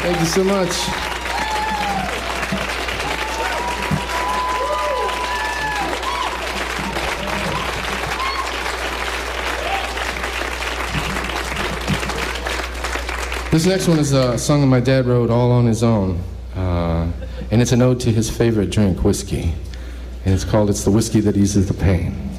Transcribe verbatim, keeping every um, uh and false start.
Thank you so much. This next one is a song that my dad wrote all on his own. Uh, and it's an ode to his favorite drink, whiskey. And it's called It's the Whiskey That Eases the Pain.